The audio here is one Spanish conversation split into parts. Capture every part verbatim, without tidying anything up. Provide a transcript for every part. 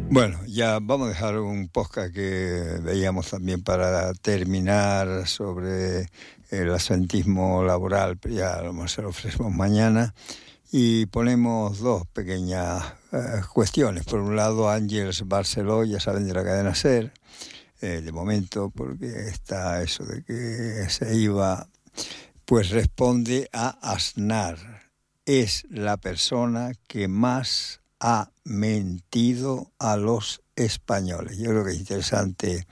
Bueno, ya vamos a dejar un podcast que veíamos también para terminar sobre el asentismo laboral, pero ya lo ofrecemos mañana. Y ponemos dos pequeñas eh, cuestiones. Por un lado, Ángels Barceló, ya saben, de la cadena SER, eh, de momento, porque está eso de que se iba, pues responde a Aznar. Es la persona que más ha mentido a los españoles. Yo creo que es interesante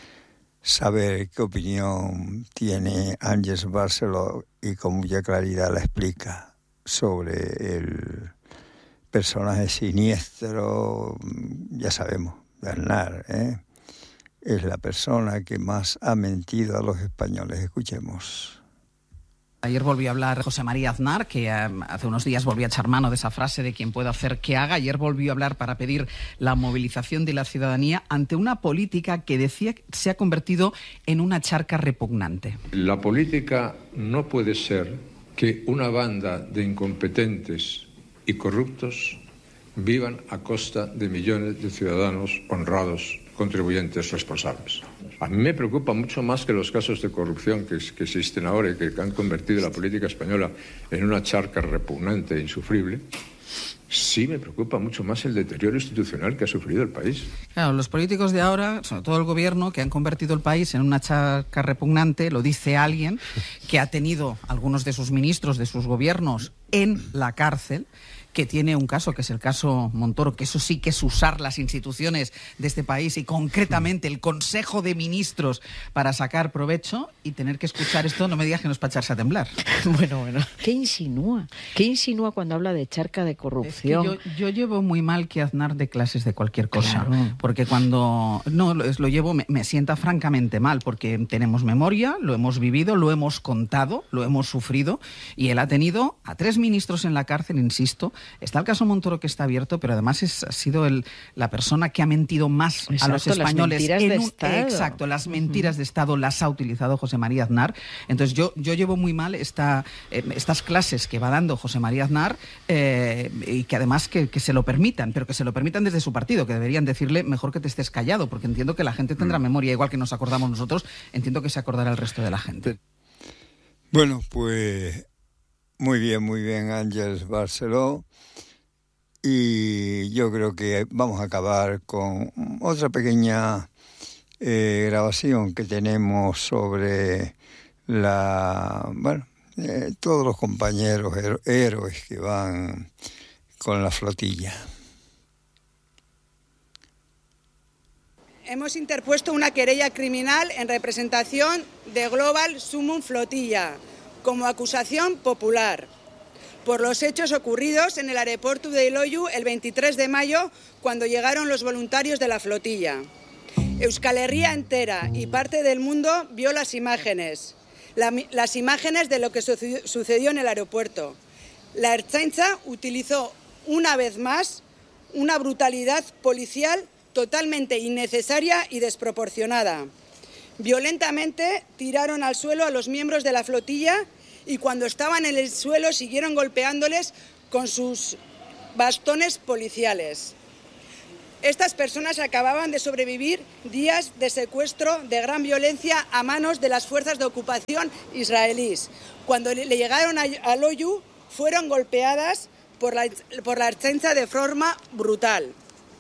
saber qué opinión tiene Ángels Barceló y con mucha claridad la explica sobre el personaje siniestro, ya sabemos, de Aznar, ¿eh? Es la persona que más ha mentido a los españoles. Escuchemos. Ayer volvió a hablar José María Aznar, que eh, hace unos días volvió a echar mano de esa frase de quien pueda hacer que haga. Ayer volvió a hablar para pedir la movilización de la ciudadanía ante una política que decía que se ha convertido en una charca repugnante. La política no puede ser que una banda de incompetentes y corruptos vivan a costa de millones de ciudadanos honrados, contribuyentes responsables. A mí me preocupa mucho más que los casos de corrupción que, que existen ahora y que han convertido la política española en una charca repugnante e insufrible. Sí me preocupa mucho más el deterioro institucional que ha sufrido el país. Claro, los políticos de ahora, sobre todo el gobierno, que han convertido el país en una charca repugnante, lo dice alguien que ha tenido algunos de sus ministros, de sus gobiernos, en la cárcel, que tiene un caso, que es el caso Montoro, que eso sí que es usar las instituciones de este país y concretamente el Consejo de Ministros para sacar provecho, y tener que escuchar esto, no me digas que no es para echarse a temblar. Bueno, bueno. ¿Qué insinúa? ¿Qué insinúa cuando habla de charca de corrupción? Es que yo, yo llevo muy mal que Aznar dé clases de cualquier cosa, claro. Porque cuando no lo, lo llevo me, me sienta francamente mal, porque tenemos memoria, lo hemos vivido, lo hemos contado, lo hemos sufrido, y él ha tenido a tres ministros en la cárcel, insisto. Está el caso Montoro, que está abierto, pero además es, ha sido el, la persona que ha mentido más exacto, a los españoles. Las mentiras en de un, Estado. Exacto, las mentiras uh-huh. de Estado las ha utilizado José María Aznar. Entonces yo, yo llevo muy mal esta, eh, estas clases que va dando José María Aznar, eh, y que además que, que se lo permitan, pero que se lo permitan desde su partido, que deberían decirle mejor que te estés callado, porque entiendo que la gente tendrá mm. memoria, igual que nos acordamos nosotros, entiendo que se acordará el resto de la gente. Bueno, pues muy bien, muy bien, Ángels Barceló. Y yo creo que vamos a acabar con otra pequeña eh, grabación que tenemos sobre la, bueno, eh, todos los compañeros her- héroes que van con la flotilla. Hemos interpuesto una querella criminal en representación de Global Sumum Flotilla como acusación popular por los hechos ocurridos en el aeropuerto de Loiu el veintitrés de mayo, cuando llegaron los voluntarios de la flotilla. Euskal Herria entera y parte del mundo vio las imágenes, la, las imágenes de lo que sucedió en el aeropuerto. La Ertzaintza utilizó una vez más una brutalidad policial totalmente innecesaria y desproporcionada. Violentamente tiraron al suelo a los miembros de la flotilla y cuando estaban en el suelo siguieron golpeándoles con sus bastones policiales. Estas personas acababan de sobrevivir días de secuestro de gran violencia a manos de las fuerzas de ocupación israelíes. Cuando le llegaron a, a Loiu, fueron golpeadas por la, por la Ertzaintza de forma brutal.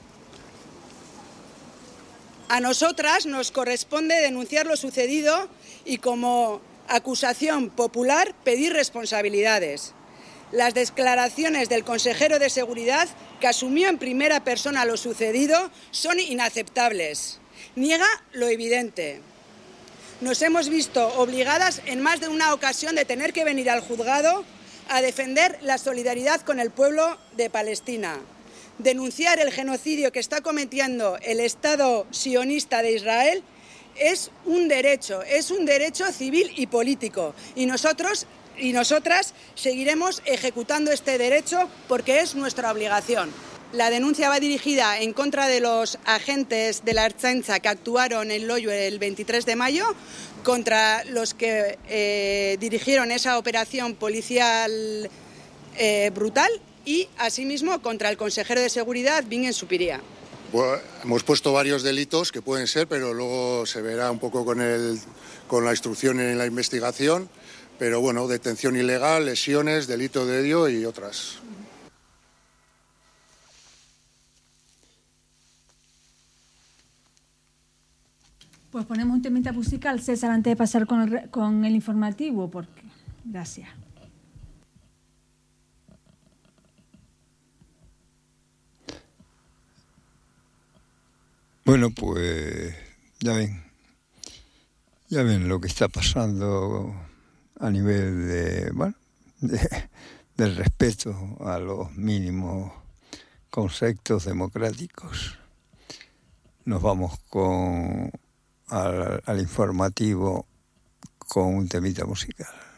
A nosotras nos corresponde denunciar lo sucedido y, como acusación popular, pedir responsabilidades. Las declaraciones del consejero de Seguridad, que asumió en primera persona lo sucedido, son inaceptables. Niega lo evidente. Nos hemos visto obligadas en más de una ocasión de tener que venir al juzgado a defender la solidaridad con el pueblo de Palestina. Denunciar el genocidio que está cometiendo el Estado sionista de Israel es un derecho, es un derecho civil y político. Y nosotros y nosotras seguiremos ejecutando este derecho porque es nuestra obligación. La denuncia va dirigida en contra de los agentes de la Ertzaintza que actuaron en Loiu el veintitrés de mayo, contra los que eh, dirigieron esa operación policial eh, brutal, y asimismo contra el consejero de Seguridad, Bingen Zupiria. Bueno, hemos puesto varios delitos que pueden ser, pero luego se verá un poco con, el, con la instrucción en la investigación. Pero bueno, detención ilegal, lesiones, delito de odio y otras. Pues ponemos un temita musical, César, antes de pasar con el, con el informativo, porque... Gracias. Bueno, pues ya ven, ya ven lo que está pasando a nivel de, bueno, de, del respeto a los mínimos conceptos democráticos. Nos vamos con al, al informativo con un temita musical.